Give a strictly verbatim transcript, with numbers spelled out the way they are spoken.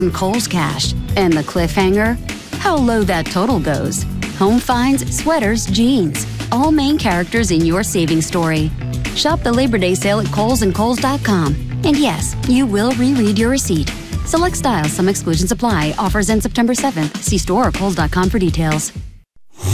Kohl's cash. And the cliffhanger? How low that total goes. Home finds, sweaters, jeans. All main characters in your savings story. Shop the Labor Day sale at Kohl's and Kohl's dot com. And yes, you will reread your receipt. Select styles, some exclusions apply. Offers end September seventh. See store or Kohl's dot com for details.